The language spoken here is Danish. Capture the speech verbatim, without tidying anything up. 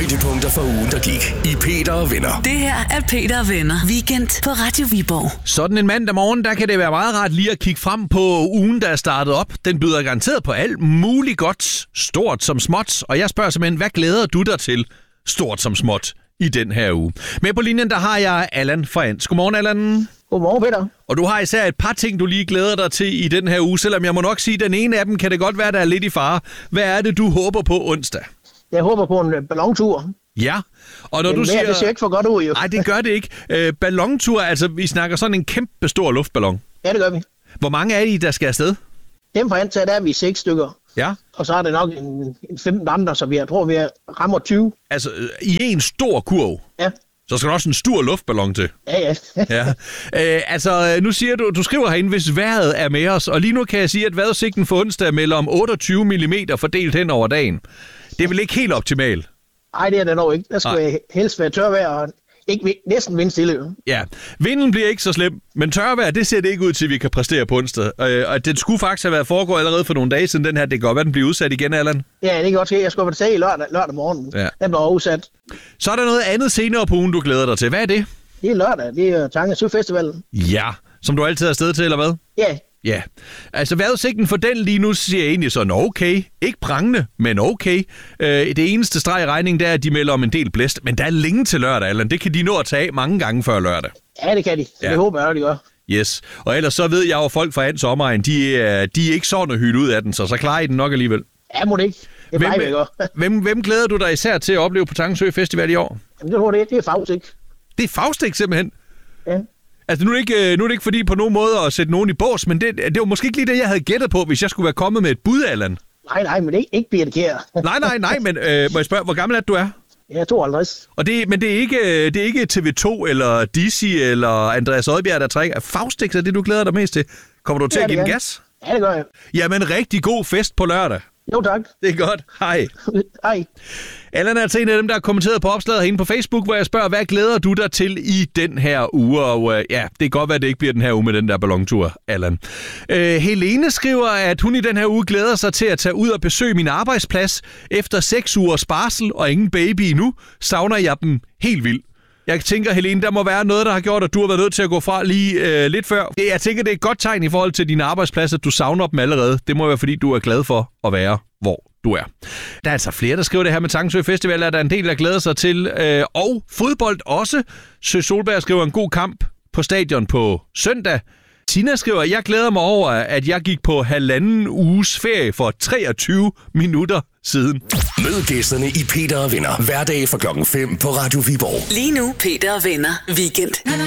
Højdepunkter for ugen, der gik i Peter og Venner. Det her er Peter og Venner. Weekend på Radio Viborg. Sådan en mandag morgen, der kan det være meget rart lige at kigge frem på ugen, der er startet op. Den byder garanteret på alt muligt godt, stort som småt. Og jeg spørger simpelthen, hvad glæder du dig til, stort som småt, i den her uge? Med på linjen, der har jeg Allan fra Ans. Godmorgen, Allan. Godmorgen, Peter. Og du har især et par ting, du lige glæder dig til i den her uge, selvom jeg må nok sige, at den ene af dem kan det godt være, der er lidt i fare. Hvad er det, du håber på onsdag? Jeg håber på en ballontur. Ja, og når Men du siger... det ser ikke for godt ud, jo. Nej, det gør det ikke. Øh, ballontur, altså vi snakker sådan en kæmpe stor luftballon. Ja, det gør vi. Hvor mange er I, der skal afsted? Dem for antaget, der er vi seks stykker. Ja. Og så er det nok en, en femten andre, så vi jeg tror, vi rammer tyve. Altså, i en stor kurv? Ja. Så skal der også en stor luftballon til. Ja, ja. ja. Øh, altså, nu siger du, du skriver herinde, hvis vejret er med os, og lige nu kan jeg sige, at vejrudsigten for onsdag melder om otteogtyve millimeter fordelt hen over dagen. Det er vel ikke helt optimalt? Nej, det er det nok ikke. Der skal jeg helst være tørvejr og ikke næsten vindstille. Ja, vinden bliver ikke så slem, men tørvejr, det ser det ikke ud til, at vi kan præstere på onsdag. Øh, og den skulle faktisk have været foregået allerede for nogle dage siden, den her. Det kan godt være, den bliver udsat igen, Allan. Ja, det kan godt ske. Jeg skal være til i lørdag, lørdag morgen. Ja. Den bliver udsat. Så er der noget andet senere på ugen, du glæder dig til. Hvad er det? Det er lørdag. Det er Tange Søfestivalen. Ja, som du altid er afsted til, eller hvad? Ja. Ja, altså vejrudsigten for den lige nu siger jeg egentlig sådan okay. Ikke prangende, men okay. Øh, det eneste streg i regningen, det er, at de melder om en del blæst. Men der er længe til lørdag, Allan. Det kan de nå at tage mange gange før lørdag. Ja, det kan de. Ja. Det håber jeg, de gør. Yes. Og ellers så ved jeg jo, folk fra Ans omegn, de er, de er ikke sådan at hylde ud af den, så så klarer I den nok alligevel. Ja, må det ikke. Det hvem, hvem, hvem, hvem glæder du dig især til at opleve på Tangsø Festival i år? Jamen, det tror jeg, det er Faustik. Det er Faustik simpelthen? Ja. Altså, nu er, det ikke, nu er det ikke fordi på nogen måde at sætte nogen i bås, men det, det var måske ikke lige det, jeg havde gættet på, hvis jeg skulle være kommet med et bud, Allan. Nej, nej, men det er ikke, ikke Birte Kjær. nej, nej, nej, men øh, må jeg spørge, hvor gammel er du er? Jeg er tooghalvtreds. Og det, men det er, ikke, det er ikke T V to eller Dizzy eller Andreas Oddbjerg, der trækker. Faustik er det, du glæder dig mest til. Kommer du til ja, at give den gas? Ja, det gør jeg. Jamen, rigtig god fest på lørdag. Jo, tak. Det er godt. Hej. Hej. Allan er altså en af dem, der har kommenteret på opslaget herinde på Facebook, hvor jeg spørger, hvad glæder du dig til i den her uge? Og uh, ja, det kan godt være, at det ikke bliver den her uge med den der ballontur, Allan. Uh, Helene skriver, at hun i den her uge glæder sig til at tage ud og besøge min arbejdsplads. Efter seks ugers barsel og ingen baby endnu, savner jeg dem helt vildt. Jeg tænker, Helene, der må være noget, der har gjort, at du har været nødt til at gå fra lige øh, lidt før. Jeg tænker, det er et godt tegn i forhold til din arbejdsplads, at du savner dem allerede. Det må være, fordi du er glad for at være, hvor du er. Der er altså flere, der skriver det her med Tangsø Festival, at der er en del, der glæder sig til. Øh, og fodbold også. Søs Solberg skriver en god kamp på stadion på søndag. Tina skriver, jeg glæder mig over, at jeg gik på halvanden uges ferie for treogtyve minutter siden. Mød gæsterne i Peter og Venner. Hverdag fra klokken fem på Radio Viborg. Lige nu, Peter og Venner. Weekend.